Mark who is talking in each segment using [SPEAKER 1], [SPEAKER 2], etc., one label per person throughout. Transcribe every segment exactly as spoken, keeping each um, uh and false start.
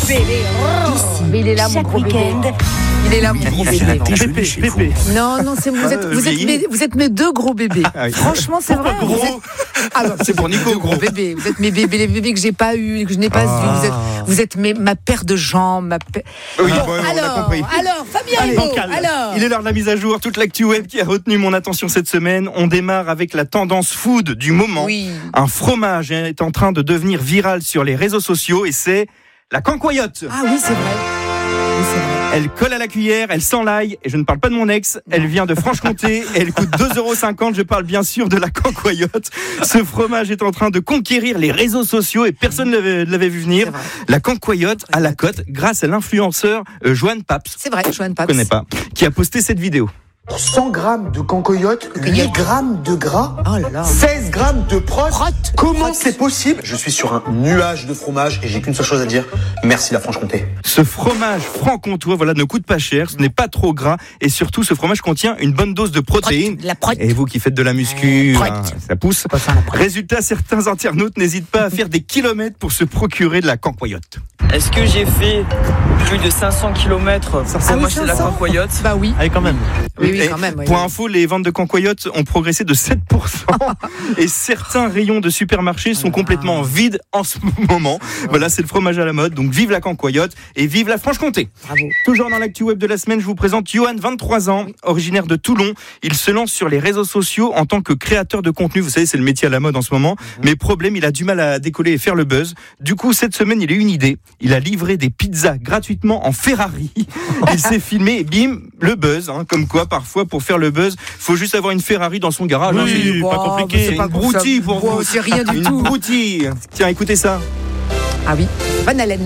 [SPEAKER 1] bébé.
[SPEAKER 2] Ici,
[SPEAKER 1] Mais il est là, mon
[SPEAKER 2] chaque
[SPEAKER 1] gros bébé.
[SPEAKER 2] week-end.
[SPEAKER 1] Il est là, mon gros bébé.
[SPEAKER 3] Pépé, Pépé.
[SPEAKER 1] Non, non, c'est, vous, êtes, vous, êtes mes, vous êtes mes deux gros bébés.
[SPEAKER 3] Ah oui.
[SPEAKER 1] Franchement, c'est vrai.
[SPEAKER 3] Gros.
[SPEAKER 1] Vous êtes... Ah, bah,
[SPEAKER 3] C'est pour Nico,
[SPEAKER 1] deux gros
[SPEAKER 3] gros.
[SPEAKER 1] bébés. Vous êtes mes bébés, les bébés que j'ai pas eu, que je n'ai pas
[SPEAKER 3] Ah.
[SPEAKER 1] eu. Vous êtes, vous êtes mes, ma paire de jambes, ma paire...
[SPEAKER 3] Oui,
[SPEAKER 1] Bon,
[SPEAKER 3] bon, on a
[SPEAKER 1] alors,
[SPEAKER 3] compris.
[SPEAKER 1] alors, Fabien
[SPEAKER 3] Allez,
[SPEAKER 1] Hugo,
[SPEAKER 3] bancal.
[SPEAKER 1] alors.
[SPEAKER 3] Il est l'heure de la mise à jour, toute l'actu web qui a retenu mon attention cette semaine. On démarre avec la tendance food du moment.
[SPEAKER 1] Oui.
[SPEAKER 3] Un fromage est en train de devenir viral sur les réseaux sociaux et c'est la cancoyote.
[SPEAKER 1] Ah oui, c'est vrai. Oui, c'est vrai.
[SPEAKER 3] Elle colle à la cuillère, elle sent l'ail, et je ne parle pas de mon ex, elle vient de Franche-Comté, et elle coûte deux euros cinquante, je parle bien sûr de la cancoyote. Ce fromage est en train de conquérir les réseaux sociaux et personne ne l'avait, l'avait vu venir.
[SPEAKER 1] C'est vrai.
[SPEAKER 3] La cancoyote à la cote grâce à l'influenceur euh, Joanne Paps,
[SPEAKER 1] C'est vrai, Joanne
[SPEAKER 3] je
[SPEAKER 1] Paps.
[SPEAKER 3] connais pas, qui a posté cette vidéo.
[SPEAKER 4] cent grammes de cancoyote, huit grammes de gras,
[SPEAKER 1] Oh là là.
[SPEAKER 4] seize grammes de prot.
[SPEAKER 1] Prot.
[SPEAKER 4] Comment
[SPEAKER 1] Prot.
[SPEAKER 4] c'est possible? Je suis sur un nuage de fromage et j'ai qu'une seule chose à dire. Merci la Franche-Comté.
[SPEAKER 3] Ce fromage franc-comtois, voilà, ne coûte pas cher, ce n'est pas trop gras, et surtout ce fromage contient une bonne dose de protéines.
[SPEAKER 1] Prot. La prot.
[SPEAKER 3] Et vous qui faites de la muscu,
[SPEAKER 1] Prot.
[SPEAKER 3] hein, ça pousse.
[SPEAKER 1] Pas ça, la prot.
[SPEAKER 3] Résultat, certains internautes n'hésitent pas à faire des kilomètres pour se procurer de la cancoyote.
[SPEAKER 5] Est-ce que j'ai fait plus de cinq cents kilomètres pour
[SPEAKER 1] Ah oui,
[SPEAKER 5] m'acheter la
[SPEAKER 1] cinq cents.
[SPEAKER 5] cancoyote?
[SPEAKER 1] Bah oui.
[SPEAKER 3] Allez, quand même.
[SPEAKER 1] Oui, oui,
[SPEAKER 3] Et
[SPEAKER 1] quand même, oui,
[SPEAKER 3] pour
[SPEAKER 1] oui.
[SPEAKER 3] info, les ventes de cancoyote ont progressé de sept pour cent et certains rayons de supermarchés sont complètement vides en ce moment. Voilà, c'est le fromage à la mode. Donc vive la cancoyote et vive la Franche-Comté.
[SPEAKER 1] Bravo.
[SPEAKER 3] Toujours dans l'actu web de la semaine, je vous présente Johan, vingt-trois ans, originaire de Toulon. Il se lance sur les réseaux sociaux en tant que créateur de contenu. Vous savez, c'est le métier à la mode en ce moment. Mais problème, il a du mal à décoller et faire le buzz. Du coup, cette semaine, il a eu une idée. Il a livré des pizzas gratuitement en Ferrari. Il s'est filmé et bim, le buzz. Hein, comme quoi, parfois, pour faire le buzz, faut juste avoir une Ferrari dans son garage. hein, c'est
[SPEAKER 1] Wow,
[SPEAKER 3] pas compliqué.
[SPEAKER 1] c'est
[SPEAKER 3] C'est
[SPEAKER 1] pas
[SPEAKER 3] une
[SPEAKER 1] pour ça.
[SPEAKER 3] broutille pour
[SPEAKER 1] Wow,
[SPEAKER 3] vous.
[SPEAKER 1] c'est rien du
[SPEAKER 3] une
[SPEAKER 1] tout.
[SPEAKER 3] broutille. Tiens, écoutez ça.
[SPEAKER 1] Ah oui. Van Halen.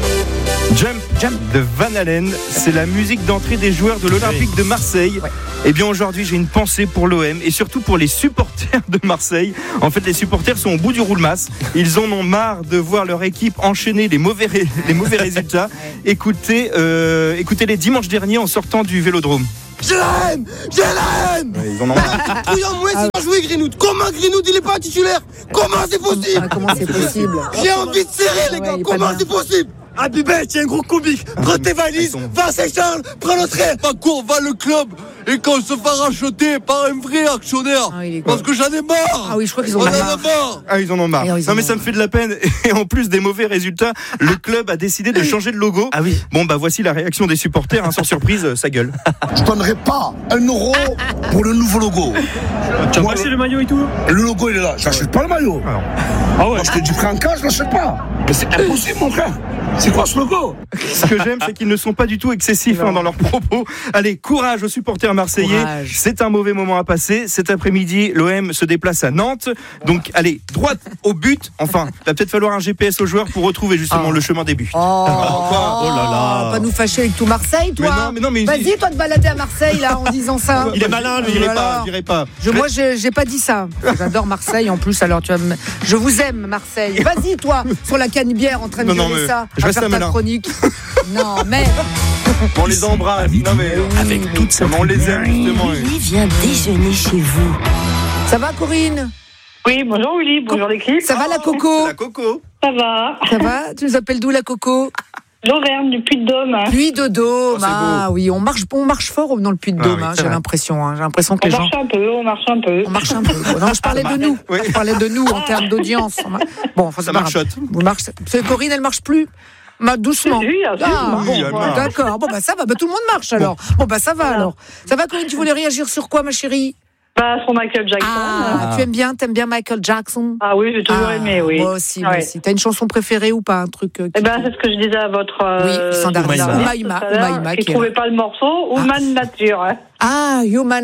[SPEAKER 3] Jump, Jump de Van Halen, c'est la musique d'entrée des joueurs de l'Olympique de Marseille.
[SPEAKER 1] Ouais.
[SPEAKER 3] Et bien aujourd'hui, j'ai une pensée pour l'O M et surtout pour les supporters de Marseille. En fait, les supporters sont au bout du roulemas. Ils en ont marre de voir leur équipe enchaîner les mauvais, ré- les mauvais résultats. Écoutez, euh, écoutez-les dimanche dernier en sortant du Vélodrome.
[SPEAKER 4] Je l'aime! Je l'aime!
[SPEAKER 3] Ouais, ils en ont marre.
[SPEAKER 4] Couillon, moi,
[SPEAKER 1] Ah.
[SPEAKER 4] il va jouer Greenwood. Comment Greenwood, il est pas titulaire? Comment c'est possible?
[SPEAKER 1] Ah, comment c'est possible?
[SPEAKER 4] J'ai envie de serrer, les
[SPEAKER 1] Ouais,
[SPEAKER 4] gars.
[SPEAKER 1] il est pas
[SPEAKER 4] Comment
[SPEAKER 1] bien.
[SPEAKER 4] c'est possible? Abibet, tiens, gros comique. Prends tes valises, va à Saint-Charles, prends le train.
[SPEAKER 6] Pas court, va le club et qu'on se fasse racheter par un vrai actionnaire.
[SPEAKER 1] Ah, il est
[SPEAKER 6] Parce que j'en ai marre.
[SPEAKER 1] Ah oui, je crois qu'ils ont
[SPEAKER 6] On en
[SPEAKER 1] marre.
[SPEAKER 6] a marre.
[SPEAKER 3] Ah, ils en ont marre.
[SPEAKER 1] Et ils en
[SPEAKER 3] Non, mais
[SPEAKER 1] ont
[SPEAKER 3] ça me fait de la peine. Et en plus des mauvais résultats, le club a décidé de changer de logo.
[SPEAKER 6] Ah oui.
[SPEAKER 3] Bon, bah voici la réaction des supporters. Hein, sans surprise, ça gueule.
[SPEAKER 7] Je donnerai pas un euro pour le nouveau logo.
[SPEAKER 6] Tu as
[SPEAKER 7] Moi,
[SPEAKER 6] acheté le maillot et tout?
[SPEAKER 7] Le logo, il est là. Je n'achète pas le maillot.
[SPEAKER 3] Ah non.
[SPEAKER 6] Ah ouais.
[SPEAKER 7] Moi, je te dis, prends un cas, je l'achète pas. Mais c'est impossible, mon frère. C'est quoi ce logo?
[SPEAKER 3] Ce que j'aime, c'est qu'ils ne sont pas du tout excessifs hein, dans leurs propos. Allez, courage aux supporters marseillais.
[SPEAKER 1] Courage.
[SPEAKER 3] C'est un mauvais moment à passer. Cet après-midi, l'O M se déplace à Nantes. Donc, allez, droite au but. Enfin, il va peut-être falloir un G P S aux joueurs pour retrouver justement
[SPEAKER 1] Oh.
[SPEAKER 3] le chemin des buts.
[SPEAKER 1] Oh,
[SPEAKER 3] quoi? Oh là là.
[SPEAKER 1] Pas nous fâcher avec tout Marseille, toi.
[SPEAKER 3] Mais non, mais non, mais-
[SPEAKER 1] Vas-y, toi, te balader à Marseille, là, en disant ça.
[SPEAKER 3] Il est malin, lui, j'irai
[SPEAKER 1] Voilà.
[SPEAKER 3] pas, j'irai pas.
[SPEAKER 1] Je, moi, je- j'ai pas dit ça. J'adore Marseille, en plus, alors tu vas me... Je vous aime, Marseille. Vas-y, toi, sur la canebière, en train de
[SPEAKER 3] Non, non,
[SPEAKER 1] gueuler
[SPEAKER 3] mais
[SPEAKER 1] ça.
[SPEAKER 3] je
[SPEAKER 1] à
[SPEAKER 3] reste
[SPEAKER 1] faire
[SPEAKER 3] à
[SPEAKER 1] ta
[SPEAKER 3] Melun.
[SPEAKER 1] chronique. Non, mais...
[SPEAKER 3] On les embrasse. Non, mais
[SPEAKER 7] Avec toute sa
[SPEAKER 3] on les aime, justement.
[SPEAKER 2] Willy vient déjeuner chez vous.
[SPEAKER 1] Ça va, Corinne?
[SPEAKER 8] Oui, bonjour Willy, bonjour l'équipe.
[SPEAKER 1] Ça va, la Coco?
[SPEAKER 3] La Coco.
[SPEAKER 8] Ça va.
[SPEAKER 1] Ça va? Tu nous appelles d'où, la Coco?
[SPEAKER 8] L'Auvergne du Puy-de-Dôme. hein.
[SPEAKER 1] Puy-de-Dôme.
[SPEAKER 3] Oh, c'est
[SPEAKER 1] Ah oui, on marche, on marche fort dans le Puy-de-Dôme,
[SPEAKER 3] Ah oui,
[SPEAKER 1] hein,
[SPEAKER 3] c'est
[SPEAKER 1] j'ai
[SPEAKER 3] vrai.
[SPEAKER 1] l'impression. hein. J'ai l'impression que
[SPEAKER 8] On
[SPEAKER 1] les gens...
[SPEAKER 8] marche un peu, on marche un peu.
[SPEAKER 1] On marche un peu. Non, je parlais de nous.
[SPEAKER 3] Oui.
[SPEAKER 1] Je parlais de nous en termes d'audience. Bon, enfin,
[SPEAKER 3] Ça
[SPEAKER 1] c'est pas
[SPEAKER 3] marchote.
[SPEAKER 1] grave. Vous marchez. C'est Corinne, elle marche plus. Bah, doucement.
[SPEAKER 8] Oui, absolument.
[SPEAKER 1] Ah, bon,
[SPEAKER 3] Oui, elle
[SPEAKER 1] bon,
[SPEAKER 3] marche.
[SPEAKER 1] d'accord. Bon, bah, ça va. Bah, tout le monde marche alors. Bon, bah, ça va alors. Ça va, Corinne? Tu voulais réagir sur quoi, ma chérie?
[SPEAKER 8] Bah, sur Michael Jackson.
[SPEAKER 1] Ah,
[SPEAKER 8] Ah,
[SPEAKER 1] tu aimes bien, t'aimes bien Michael Jackson?
[SPEAKER 8] oui, j'ai toujours
[SPEAKER 1] Ah,
[SPEAKER 8] aimé, oui.
[SPEAKER 1] Moi aussi, moi
[SPEAKER 8] Ouais.
[SPEAKER 1] aussi. T'as une chanson préférée ou pas? Un truc. euh, qui-
[SPEAKER 8] Eh ben, c'est ce que je disais à votre. euh,
[SPEAKER 1] Oui, standard.
[SPEAKER 8] journaliste
[SPEAKER 1] Uma
[SPEAKER 8] tout
[SPEAKER 1] Ima,
[SPEAKER 8] à l'heure,
[SPEAKER 1] Uma Ima,
[SPEAKER 8] qui
[SPEAKER 1] qui est là.
[SPEAKER 8] trouvait pas le morceau, ou
[SPEAKER 1] Ah.
[SPEAKER 8] Man Nature. hein.
[SPEAKER 1] Ah, Human